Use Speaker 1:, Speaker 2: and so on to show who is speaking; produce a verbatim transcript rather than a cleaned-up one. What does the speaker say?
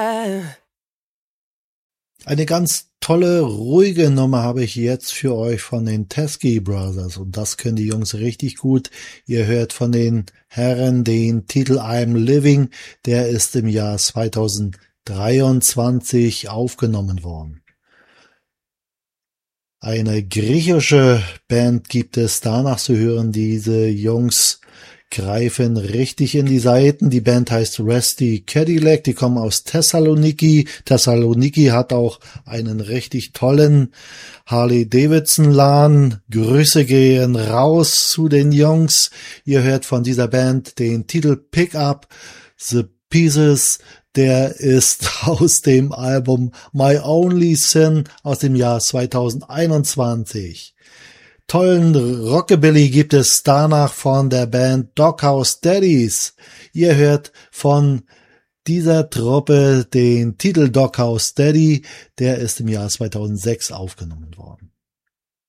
Speaker 1: Eine ganz tolle, ruhige Nummer habe ich jetzt für euch von den Teskey Brothers und das können die Jungs richtig gut. Ihr hört von den Herren den Titel I'm Living, der ist im Jahr zweitausenddreiundzwanzig aufgenommen worden. Eine griechische Band gibt es danach zu hören. Diese Jungs greifen richtig in die Seiten. Die Band heißt Rusty Cadillac. Die kommen aus Thessaloniki. Thessaloniki hat auch einen richtig tollen Harley-Davidson-Laden. Grüße gehen raus zu den Jungs. Ihr hört von dieser Band den Titel Pick Up the Pieces. Der ist aus dem Album My Only Sin aus dem Jahr zweitausendeinundzwanzig. Tollen Rockabilly gibt es danach von der Band Doghouse Daddies. Ihr hört von dieser Truppe den Titel Doghouse Daddy, der ist im Jahr zweitausendsechs aufgenommen worden.